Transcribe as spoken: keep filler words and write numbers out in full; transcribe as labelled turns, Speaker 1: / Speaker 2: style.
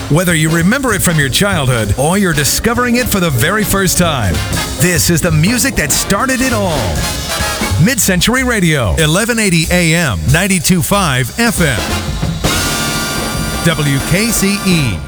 Speaker 1: Whether you remember it from your childhood or you're discovering it for the very first time, this is the music that started it all. Mid-Century Radio, eleven eighty A M, ninety-two point five F M. W K C E.